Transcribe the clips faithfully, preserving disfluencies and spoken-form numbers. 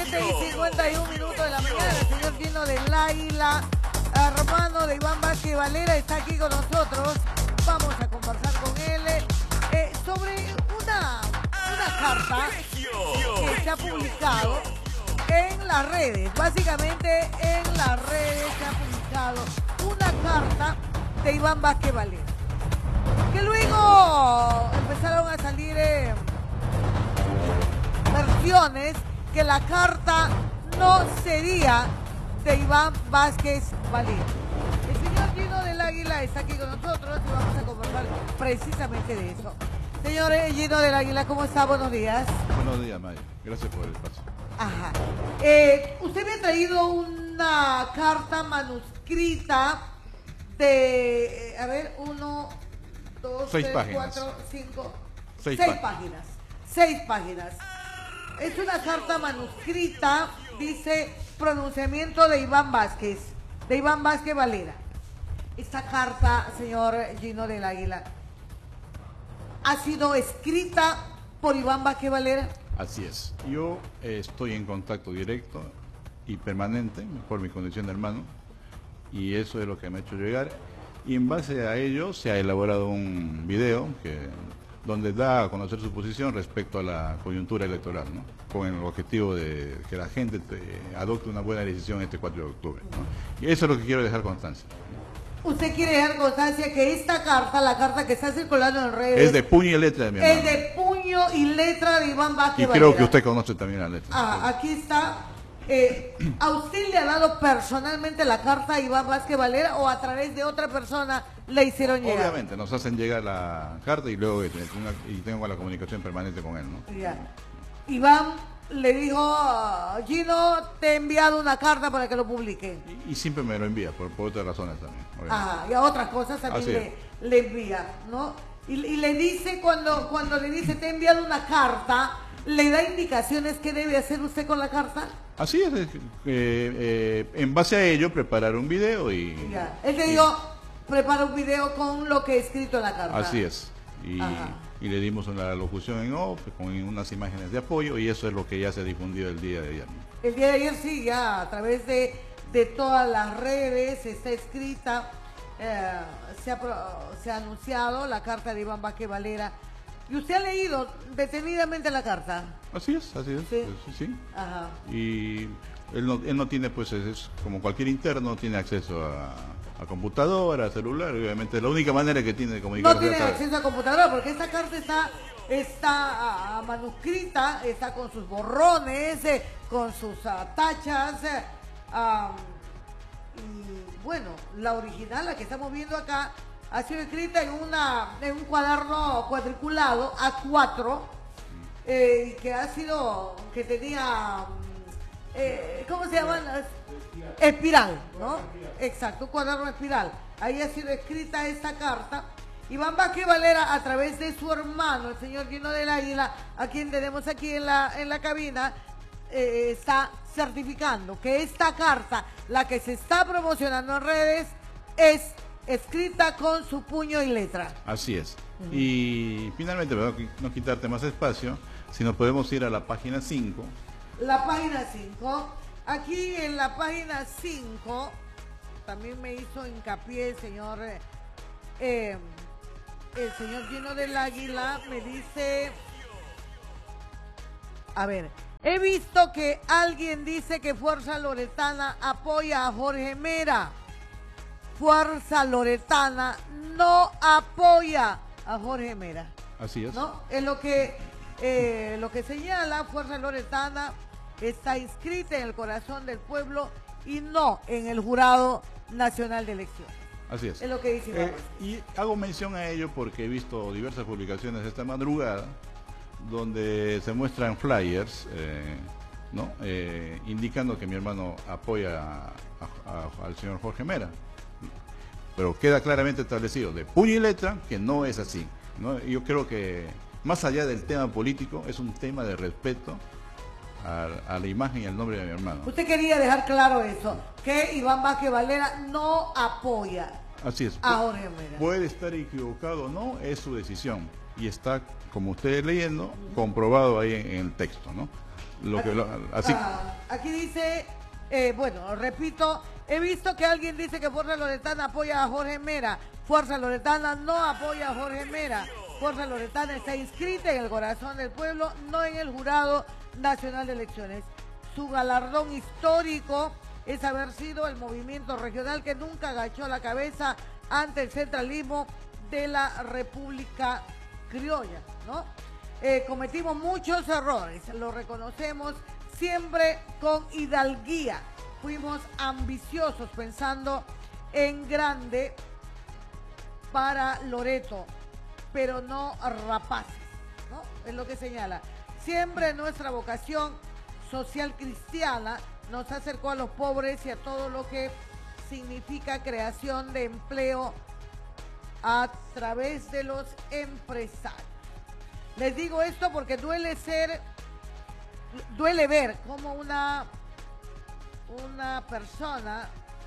siete y cincuenta y un minutos de la mañana. El señor Gino del Águila, hermano de Iván Vázquez Valera, está aquí con nosotros. Vamos a conversar con él eh, sobre una, una carta que se ha publicado en las redes. Básicamente en las redes se ha publicado una carta de Iván Vázquez Valera, que luego empezaron a salir eh, versiones que la carta no sería de Iván Vázquez Valera. El señor Gino del Águila está aquí con nosotros y vamos a conversar precisamente de eso. Señor Gino del Águila, ¿cómo está? Buenos días. Buenos días, Maya. Gracias por el espacio. Ajá. Eh, usted me ha traído una carta manuscrita de, eh, a ver, uno, dos, Seis tres, páginas. cuatro, cinco, Seis seis páginas. páginas. Seis páginas. Es una carta manuscrita, dice pronunciamiento de Iván Vázquez, de Iván Vázquez Valera. Esta carta, señor Gino del Águila, ¿ha sido escrita por Iván Vázquez Valera? Así es. Yo eh, estoy en contacto directo y permanente por mi condición de hermano, y eso es lo que me ha hecho llegar. Y en base a ello se ha elaborado un video que, donde da a conocer su posición respecto a la coyuntura electoral, ¿no? Con el objetivo de que la gente te, adopte una buena decisión este cuatro de octubre, ¿no? Y eso es lo que quiero dejar constancia. Usted quiere dejar constancia que esta carta, la carta que está circulando en redes, Es de puño y letra de mi hermano. es de puño y letra de Iván Vázquez Y Valera. creo que usted conoce también la letra. Ah, aquí está. Eh, ¿A usted le ha dado personalmente la carta a Iván Vázquez Valera o a través de otra persona le hicieron llegar? Obviamente, nos hacen llegar la carta y luego y tengo la comunicación permanente con él, ¿no? Ya. Iván le dijo, Gino, te he enviado una carta para que lo publique. Y, y siempre me lo envía, por, por otras razones también. Obviamente. Ajá, y a otras cosas también le, le envía, ¿no? Y, y le dice, cuando, cuando le dice, te he enviado una carta, ¿le da indicaciones qué debe hacer usted con la carta? Así es, eh, eh, en base a ello preparar un video y... Ya. Él te y- dijo, prepara un video con lo que he escrito en la carta. Así es. Y, Ajá. y le dimos una locución en off con unas imágenes de apoyo y eso es lo que ya se difundió el día de ayer, ¿no? El día de ayer sí, ya a través de, de todas las redes está escrita, eh, se, ha, pro- se ha anunciado la carta de Iván Vázquez Valera. ¿Y usted ha leído detenidamente la carta? Así es, así es. Sí. Sí. sí. Ajá. Y él no, él no tiene, pues, es, es como cualquier interno, no tiene acceso a, a computadora, a celular, y obviamente es la única manera que tiene de comunicarse. No tiene a través- acceso a computadora porque esta carta está, está ah, manuscrita, está con sus borrones, eh, con sus ah, tachas. eh, ah, y bueno, la original, la que estamos viendo acá, ha sido escrita en, una, en un cuaderno cuadriculado A cuatro, eh, que ha sido, que tenía, mm, eh, ¿cómo se llama? Espiral, ¿no? Exacto, un cuaderno espiral. Ahí ha sido escrita esta carta. Iván Vázquez Valera, a través de su hermano, el señor Gino del Águila, a quien tenemos aquí en la, en la cabina, eh, está certificando que esta carta, la que se está promocionando en redes, es escrita con su puño y letra. Así es. Y finalmente, para no quitarte más espacio, si nos podemos ir a la página cinco. La página cinco. Aquí en la página cinco también me hizo hincapié el señor, eh, eh, el señor Gino del Águila, me dice, a ver, he visto que alguien dice que Fuerza Loretana apoya a Jorge Mera. Fuerza Loretana no apoya a Jorge Mera. Así es. ¿No? Es lo que, eh, lo que señala. Fuerza Loretana está inscrita en el corazón del pueblo y no en el Jurado Nacional de Elecciones. Así es. Es lo que dice Iván Eh, Vázquez. y hago mención a ello porque he visto diversas publicaciones esta madrugada donde se muestran flyers, eh, ¿no? Eh, indicando que mi hermano apoya a- a- al señor Jorge Mera. Pero queda claramente establecido de puño y letra que no es así, ¿no? Yo creo que más allá del tema político es un tema de respeto a, a la imagen y al nombre de mi hermano. Usted quería dejar claro eso, que Iván Vázquez Valera no apoya Así es. a Jorge Mera. Puede estar equivocado o no, es su decisión. Y está, como ustedes leyendo, comprobado ahí en, en el texto, ¿no? lo aquí, que lo, así. Ah, aquí dice, eh, bueno, repito, he visto que alguien dice que Fuerza Loretana apoya a Jorge Mera. Fuerza Loretana no apoya a Jorge Mera. Fuerza Loretana está inscrita en el corazón del pueblo, no en el Jurado Nacional de Elecciones. Su galardón histórico es haber sido el movimiento regional que nunca agachó la cabeza ante el centralismo de la República Criolla, ¿no? Eh, cometimos muchos errores, lo reconocemos, siempre con hidalguía. Fuimos ambiciosos pensando en grande para Loreto, pero no rapaces, ¿no? Es lo que señala. Siempre nuestra vocación social cristiana nos acercó a los pobres y a todo lo que significa creación de empleo a través de los empresarios. Les digo esto porque duele ser, duele ver cómo una, una persona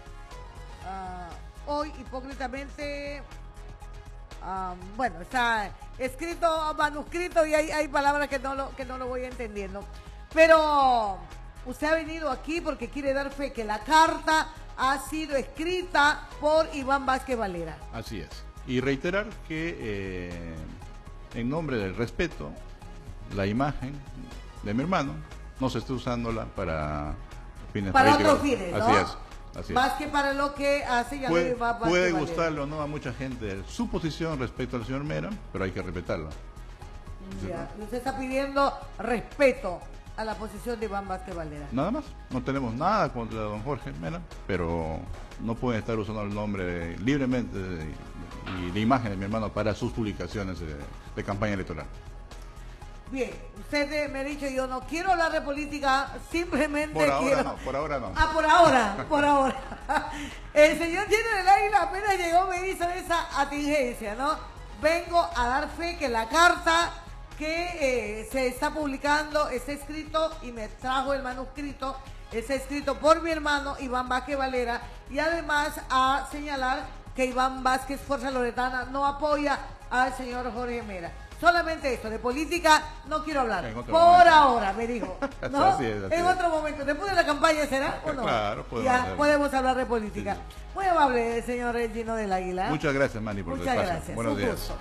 uh, hoy hipócritamente, um, bueno, está escrito, manuscrito y hay, hay palabras que no, lo, que no lo voy entendiendo. Pero usted ha venido aquí porque quiere dar fe que la carta ha sido escrita por Iván Vázquez Valera. Así es. Y reiterar que eh, en nombre del respeto, la imagen de mi hermano no se está usándola para fines para políticos. otros fines, ¿no? Así es. Así Más es. que para lo que hace ya Puede, Iván Vázquez puede Valera. gustarle o no a mucha gente su posición respecto al señor Mera, pero hay que respetarla. Ya, usted está pidiendo respeto a la posición de Iván Vázquez Valera. Nada más, no tenemos nada contra don Jorge Mera, pero no pueden estar usando el nombre libremente y la imagen de mi hermano para sus publicaciones de, de campaña electoral. Bien, usted me ha dicho, yo no quiero hablar de política, simplemente por ahora quiero... no, por ahora no. Ah, por ahora, por ahora. El señor Gino del Águila apenas llegó, me hizo esa atingencia, ¿no? Vengo a dar fe que la carta que eh, se está publicando está escrito y me trajo el manuscrito, está escrito por mi hermano Iván Vázquez Valera, y además a señalar que Iván Vázquez Fuerza Loretana no apoya al señor Jorge Mera. Solamente eso, de política no quiero hablar. Por momento. ahora, me dijo. ¿No? Así es, así en es. otro momento. Después de la campaña, ¿será o no? Claro, podemos ya hablar. podemos hablar de política. Sí, sí. Muy amable, señor Gino del Águila. Muchas gracias, Manny, por Muchas el espacio. gracias. Buenos Un días. gusto.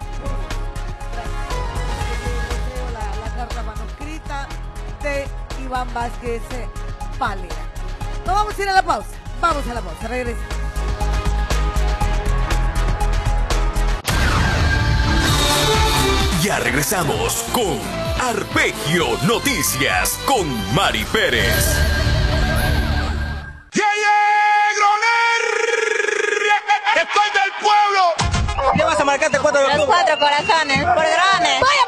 La, la carta manuscrita de Iván Vázquez Valera. No vamos a ir a la pausa. Vamos a la pausa. Regresa. Ya regresamos con Arpegio Noticias con Mari Pérez. ¡Yeah, yeah, Groner! ¡Estoy del pueblo! ¿Qué vas a marcarte cuatro Los cuatro corazones, por granes. Vaya